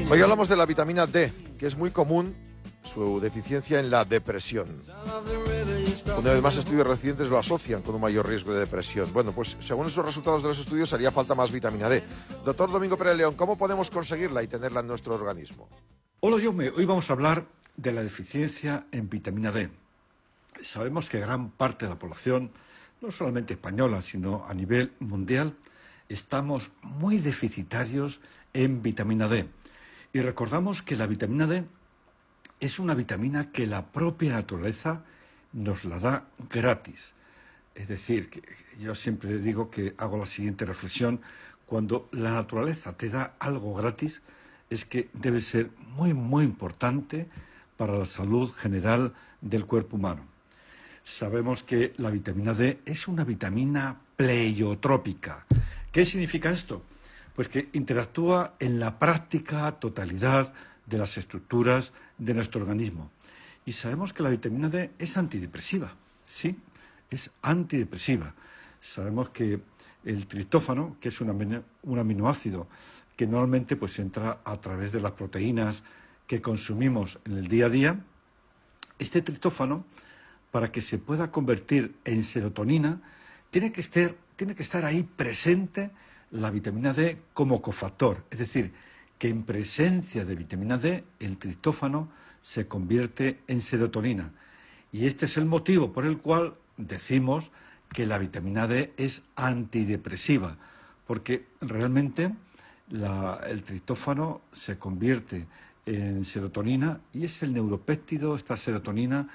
Hoy hablamos de la vitamina D, que es muy común su deficiencia en la depresión. Una vez más, estudios recientes lo asocian con un mayor riesgo de depresión. Bueno, pues según esos resultados de los estudios haría falta más vitamina D. Doctor Domingo Pérez León, ¿cómo podemos conseguirla y tenerla en nuestro organismo? Hola, Jaume. Hoy vamos a hablar de la deficiencia en vitamina D. Sabemos que gran parte de la población, no solamente española, sino a nivel mundial, estamos muy deficitarios en vitamina D. Y recordamos que la vitamina D es una vitamina que la propia naturaleza nos la da gratis. Es decir, que yo siempre digo que hago la siguiente reflexión: cuando la naturaleza te da algo gratis, es que debe ser muy, muy importante para la salud general del cuerpo humano. Sabemos que la vitamina D es una vitamina pleiotrópica. ¿Qué significa esto? Pues que interactúa en la práctica totalidad de las estructuras de nuestro organismo. Y sabemos que la vitamina D es antidepresiva, ¿sí? Es antidepresiva. Sabemos que el triptófano, que es un aminoácido que normalmente pues entra a través de las proteínas que consumimos en el día a día, este triptófano, para que se pueda convertir en serotonina, tiene que estar ahí presente la vitamina D como cofactor. Es decir, que en presencia de vitamina D, el triptófano se convierte en serotonina. Y este es el motivo por el cual decimos que la vitamina D es antidepresiva, porque realmente el triptófano se convierte en serotonina y es el neuropéptido, esta serotonina,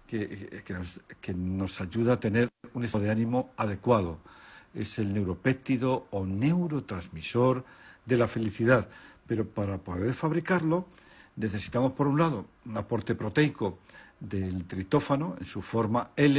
que nos ayuda a tener un estado de ánimo adecuado. Es el neuropéptido o neurotransmisor de la felicidad. Pero para poder fabricarlo necesitamos, por un lado, un aporte proteico del triptófano en su forma L,